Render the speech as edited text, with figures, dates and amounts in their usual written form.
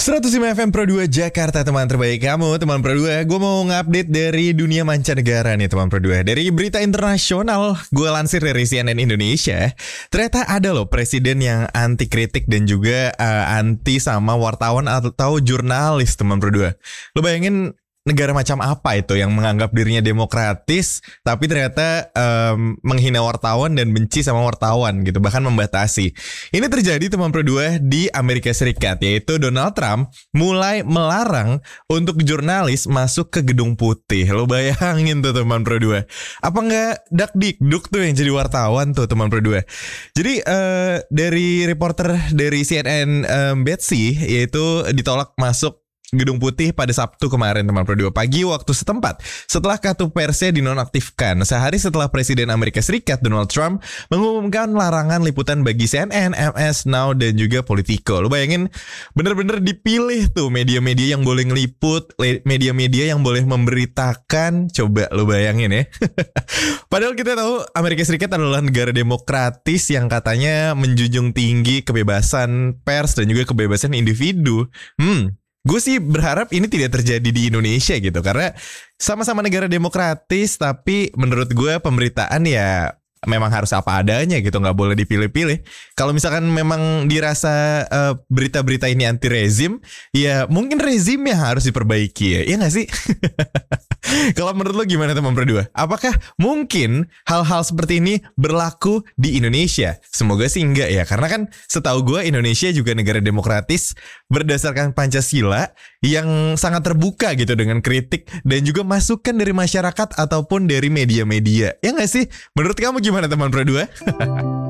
105 FM Pro 2 Jakarta, teman terbaik kamu, teman Pro 2. Gue mau ngupdate dari dunia mancanegara nih, teman Pro 2. Dari berita internasional, gue lansir dari CNN Indonesia. Ternyata ada loh presiden yang anti kritik dan juga anti sama wartawan atau jurnalis, teman Pro 2. Lo bayangin negara macam apa itu yang menganggap dirinya demokratis tapi ternyata menghina wartawan dan benci sama wartawan gitu, bahkan membatasi. Ini terjadi, teman Pro 2, di Amerika Serikat, yaitu Donald Trump mulai melarang untuk jurnalis masuk ke Gedung Putih. Lo bayangin tuh, teman Pro 2. Apa nggak dakdikduk tuh yang jadi wartawan tuh, teman Pro 2. Jadi dari reporter dari CNN, Betsy, yaitu ditolak masuk Gedung Putih pada Sabtu kemarin, teman Pro 2, pagi waktu setempat, setelah kartu persnya dinonaktifkan. Sehari setelah Presiden Amerika Serikat Donald Trump mengumumkan larangan liputan bagi CNN, MS Now, dan juga Politico. Lo bayangin, bener-bener dipilih tuh media-media yang boleh ngeliput, media-media yang boleh memberitakan. Coba lo bayangin ya. Padahal kita tahu Amerika Serikat adalah negara demokratis yang katanya menjunjung tinggi kebebasan pers dan juga kebebasan individu. Gue sih berharap ini tidak terjadi di Indonesia gitu, karena sama-sama negara demokratis, tapi menurut gue pemberitaan ya memang harus apa adanya gitu, nggak boleh dipilih-pilih. Kalau misalkan memang dirasa berita-berita ini anti rezim, ya mungkin rezimnya harus diperbaiki ya nggak sih? Kalau menurut lo gimana, teman Pro 2? Apakah mungkin hal-hal seperti ini berlaku di Indonesia? Semoga sih enggak ya, karena kan setahu gue Indonesia juga negara demokratis berdasarkan Pancasila yang sangat terbuka gitu dengan kritik dan juga masukan dari masyarakat ataupun dari media-media. Ya nggak sih? Menurut kamu gimana, teman Pro 2?